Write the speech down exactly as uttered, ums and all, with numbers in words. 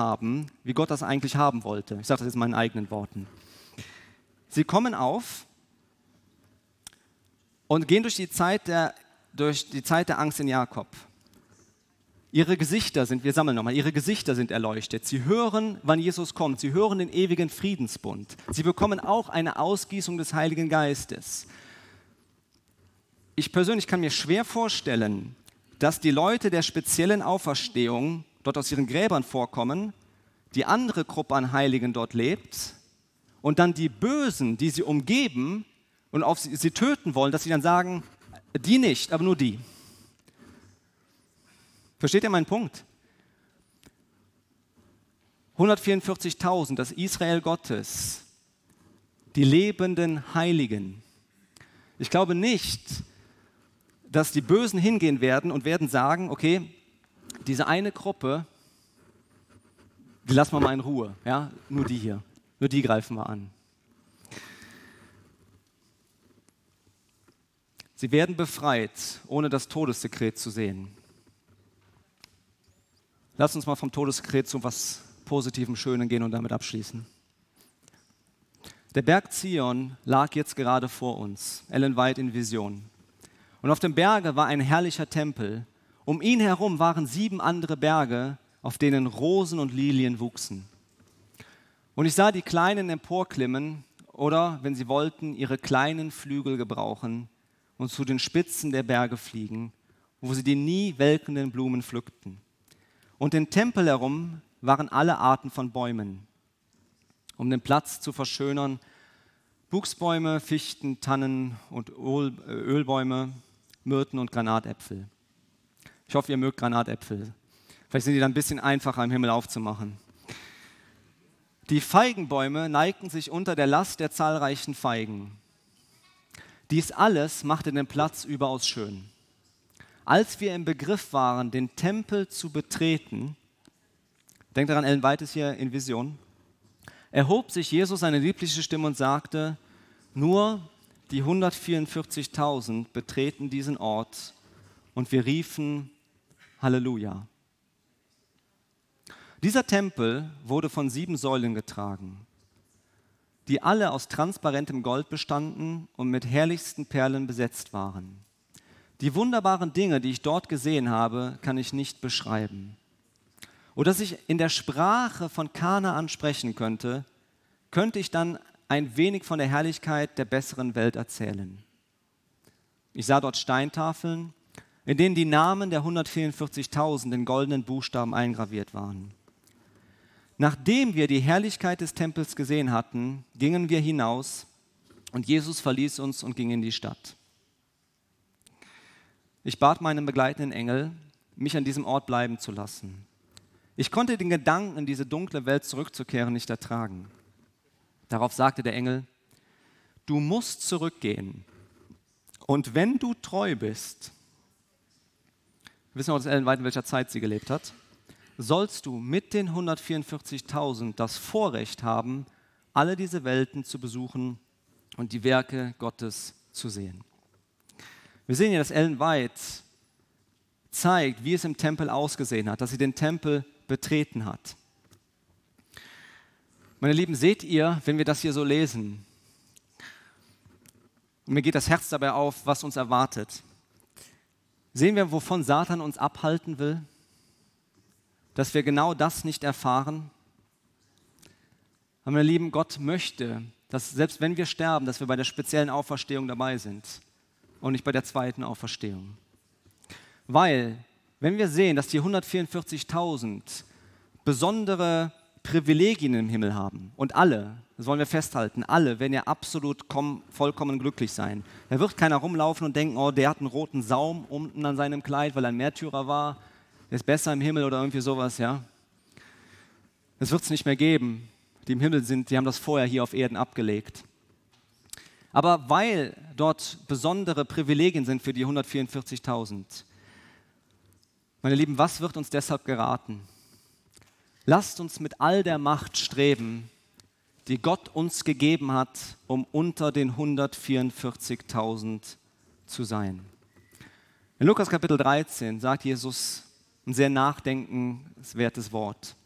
haben, wie Gott das eigentlich haben wollte. Ich sage das jetzt in meinen eigenen Worten. Sie kommen auf und gehen durch die Zeit der, durch die Zeit der Angst in Jakob. Ihre Gesichter sind, wir sammeln nochmal, ihre Gesichter sind erleuchtet. Sie hören, wann Jesus kommt. Sie hören den ewigen Friedensbund. Sie bekommen auch eine Ausgießung des Heiligen Geistes. Ich persönlich kann mir schwer vorstellen, dass die Leute der speziellen Auferstehung dort aus ihren Gräbern vorkommen, die andere Gruppe an Heiligen dort lebt und dann die Bösen, die sie umgeben und auf sie, sie töten wollen, dass sie dann sagen, die nicht, aber nur die. Versteht ihr meinen Punkt? hundertvierundvierzigtausend, das Israel Gottes, die lebenden Heiligen. Ich glaube nicht, dass die Bösen hingehen werden und werden sagen, okay, diese eine Gruppe, die lassen wir mal in Ruhe, ja? Nur die hier, nur die greifen wir an. Sie werden befreit, ohne das Todessekret zu sehen. Lass uns mal vom Todessekret zu was Positivem, Schönem gehen und damit abschließen. Der Berg Zion lag jetzt gerade vor uns, Ellen White in Vision. Und auf dem Berge war ein herrlicher Tempel. Um ihn herum waren sieben andere Berge, auf denen Rosen und Lilien wuchsen. Und ich sah die Kleinen emporklimmen oder, wenn sie wollten, ihre kleinen Flügel gebrauchen und zu den Spitzen der Berge fliegen, wo sie die nie welkenden Blumen pflückten. Und den Tempel herum waren alle Arten von Bäumen, um den Platz zu verschönern, Buchsbäume, Fichten, Tannen und Öl, Ölbäume, Myrten und Granatäpfel. Ich hoffe, ihr mögt Granatäpfel. Vielleicht sind die dann ein bisschen einfacher im Himmel aufzumachen. Die Feigenbäume neigten sich unter der Last der zahlreichen Feigen. Dies alles machte den Platz überaus schön. Als wir im Begriff waren, den Tempel zu betreten, denkt daran, Ellen White ist hier in Vision, erhob sich Jesus eine liebliche Stimme und sagte, nur die hundertvierundvierzigtausend betreten diesen Ort und wir riefen Halleluja. Dieser Tempel wurde von sieben Säulen getragen, die alle aus transparentem Gold bestanden und mit herrlichsten Perlen besetzt waren. Die wunderbaren Dinge, die ich dort gesehen habe, kann ich nicht beschreiben. Oder dass ich in der Sprache von Kanaan sprechen könnte, könnte ich dann ein wenig von der Herrlichkeit der besseren Welt erzählen. Ich sah dort Steintafeln, in denen die Namen der hundertvierundvierzigtausend in goldenen Buchstaben eingraviert waren. Nachdem wir die Herrlichkeit des Tempels gesehen hatten, gingen wir hinaus und Jesus verließ uns und ging in die Stadt. Ich bat meinen begleitenden Engel, mich an diesem Ort bleiben zu lassen. Ich konnte den Gedanken, in diese dunkle Welt zurückzukehren, nicht ertragen. Darauf sagte der Engel, du musst zurückgehen und wenn du treu bist, wir wissen auch, dass Ellen White in welcher Zeit sie gelebt hat, sollst du mit den hundertvierundvierzigtausend das Vorrecht haben, alle diese Welten zu besuchen und die Werke Gottes zu sehen. Wir sehen hier, dass Ellen White zeigt, wie es im Tempel ausgesehen hat, dass sie den Tempel betreten hat. Meine Lieben, seht ihr, wenn wir das hier so lesen, und mir geht das Herz dabei auf, was uns erwartet, sehen wir, wovon Satan uns abhalten will, dass wir genau das nicht erfahren. Aber meine Lieben, Gott möchte, dass selbst wenn wir sterben, dass wir bei der speziellen Auferstehung dabei sind und nicht bei der zweiten Auferstehung. Weil, wenn wir sehen, dass die hundertvierundvierzigtausend besondere Privilegien im Himmel haben und alle, das wollen wir festhalten, alle werden ja absolut komm, vollkommen glücklich sein. Da wird keiner rumlaufen und denken, oh, der hat einen roten Saum unten an seinem Kleid, weil er ein Märtyrer war, der ist besser im Himmel oder irgendwie sowas, ja. Das wird es nicht mehr geben. Die im Himmel sind, die haben das vorher hier auf Erden abgelegt. Aber weil dort besondere Privilegien sind für die hundertvierundvierzigtausend, meine Lieben, was wird uns deshalb geraten? Lasst uns mit all der Macht streben, die Gott uns gegeben hat, um unter den hundertvierundvierzigtausend zu sein. In Lukas Kapitel dreizehn sagt Jesus ein sehr nachdenkenswertes Wort.